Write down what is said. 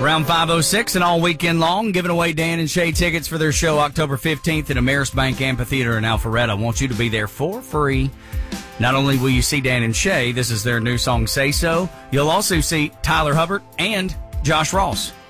Around 5:06 and all weekend long, giving away Dan and Shay tickets for their show October 15th at Ameris Bank Amphitheater in Alpharetta. I want you to be there for free. Not only will you see Dan and Shay, this is their new song, Say So, you'll also see Tyler Hubbard and Josh Ross.